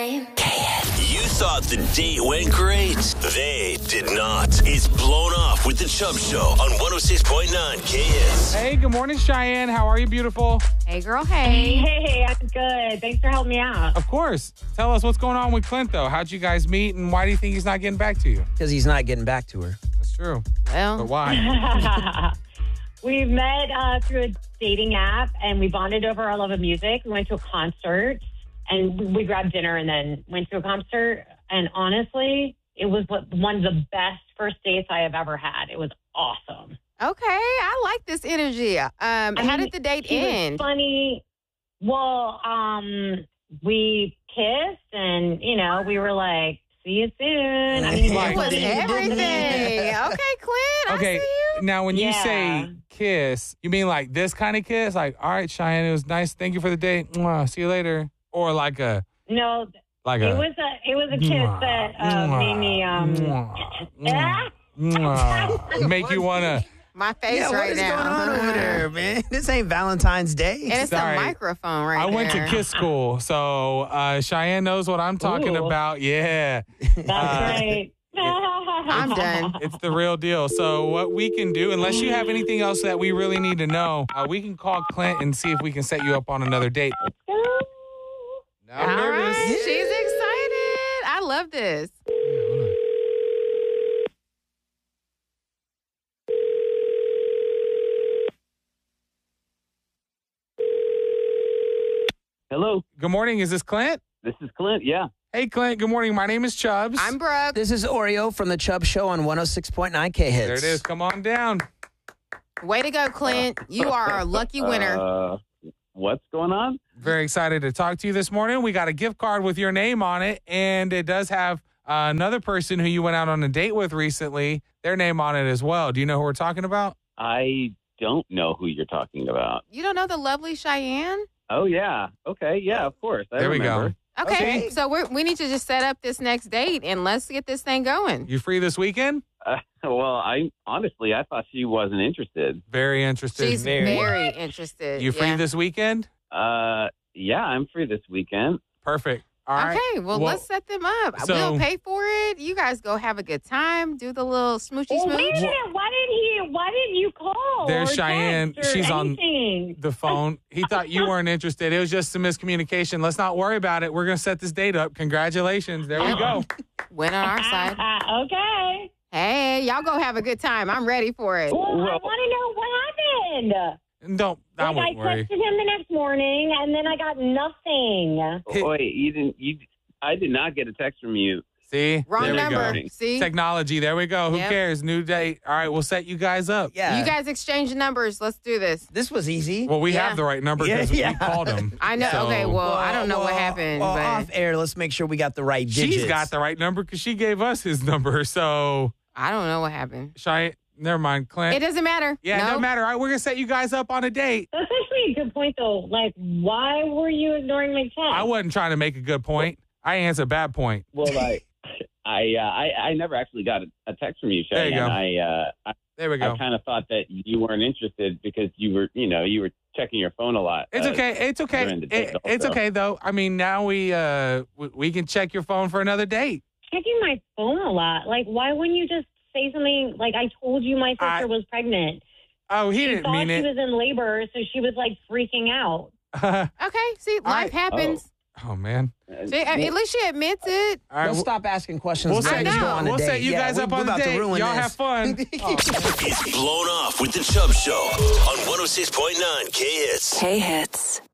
You thought the date went great. They did not. It's Blown Off with the Chubb Show on 106.9 KS. Hey, good morning, Cheyenne. How are you, beautiful? Hey, girl, hey. Hey, I'm good. Thanks for helping me out. Of course. Tell us what's going on with Clint, though. How'd you guys meet, and why do you think he's not getting back to you? Because he's not getting back to her. That's true. But Well, why? We met through a dating app, and we bonded over our love of music. We went to a concert, and we grabbed dinner and then went to a concert. And honestly, it was one of the best first dates I have ever had. It was awesome. okay. I like this energy. How did the date He was end? funny. Well, we kissed, and, we were like, see you soon. I mean, It was everything. Okay, Clint, Okay, I see you. now when you Yeah. say kiss, you mean like this kind of kiss? Like, all right, Cheyenne, it was nice. Thank you for the date. Mwah, see you later. Or like a... No, Like it a... was a kiss that made me make you want to... My face Yeah, what right is now. going on over there, man? This ain't Valentine's Day. And it's Sorry. a microphone right I there. went to kiss school, so Cheyenne knows what I'm talking Ooh. about. Yeah. That's right. I'm done. It's the real deal. So what we can do, unless you have anything else that we really need to know, we can call Clint and see if we can set you up on another date. I'm All nervous. right. She's excited. I love this. Hello, Good morning. Is this Clint? this is Clint. Yeah. Hey, Clint. Good morning. My name is Chubbs. I'm Brooke. This is Oreo from the Chubb Show on 106.9 K Hits. There it is. Come on down. Way to go, Clint. You are our lucky winner. What's going on? Very excited to talk to you this morning. We got a gift card with your name on it, and it does have another person who you went out on a date with recently, their name on it as well. Do you know who we're talking about? I don't know who you're talking about. You don't know the lovely Cheyenne? Oh, yeah. Okay. Yeah, of course. I There we remember. go. Okay, so we need to just set up this next date and let's get this thing going. You free this weekend? Well, I thought she wasn't interested. Very interested. She's very interested. You free yeah. this weekend? Yeah, I'm free this weekend. Perfect. All right. Okay, well, let's set them up. so- We'll pay for it. You guys go have a good time. Do the little smoochy Well, smooch. wait a minute. Why didn't you call? There's or Cheyenne. text or She's on anything? the phone. He thought you weren't interested. It was just some miscommunication. Let's not worry about it. We're going to set this date up. Congratulations. There we go. Win on our side. Okay. Hey, y'all go have a good time. I'm ready for it. Well, I want to know what happened. I Like, won't I worry. texted him the next morning, and then I got nothing. Wait, you didn't? I did not get a text from you. See? Wrong There we number. go. See? Technology. There we go. Who Yep. cares? New date. All right, we'll set you guys up. Yeah. You guys exchange numbers. Let's do this. This was easy. Well, we Yeah. have the right number because Yeah. we called him. I know. So- Okay, well, I don't know what happened. Well, but off air, let's make sure we got the right digits. She's got the right number because she gave us his number. So, I don't know what happened. never mind, Clint. It doesn't matter. Yeah, it no? doesn't matter. All right, we're going to set you guys up on a date. That's actually a good point, though. Like, why were you ignoring my text? I wasn't trying to make a good point. I answered a bad point. Well, I never actually got a text from you, There you Cheyenne. go. There we go. I kind of thought that you weren't interested because you were checking your phone a lot. It's okay. It's okay. during the date It's also. okay though. I mean, now we can check your phone for another date. Checking my phone a lot. Like, why wouldn't you just say something like, I told you my sister was pregnant? Oh, he She didn't thought mean she it. was in labor, so she was, like, freaking out. Okay, see, life right. happens. Oh man. See, at least she admits it. All right, Don't stop asking questions. we'll before set we you. go on a We'll date. set you Yeah, guys up we're on the about to date. ruin Y'all this. have fun. It's Blown Off with the Chubb Show on 106.9 KS. K-Hits.